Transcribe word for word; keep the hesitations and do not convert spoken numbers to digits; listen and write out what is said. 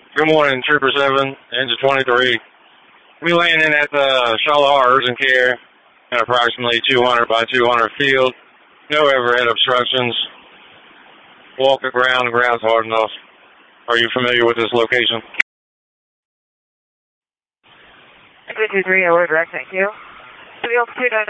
Good morning, Trooper seven, Engine twenty-three. We landing at the Charlotte Urgent Care at approximately two hundred by two hundred field. No overhead obstructions. Walk the ground, the ground's hard enough. Are you familiar with this location? two two three, I word direct, thank you. Three oh two nine.